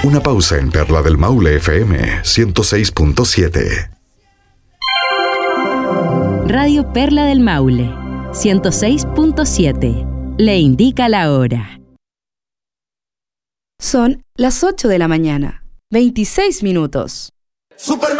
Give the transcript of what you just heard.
Una pausa en Perla del Maule FM 106.7. Radio Perla del Maule 106.7. Le indica la hora. Son las 8 de la mañana, 26 minutos.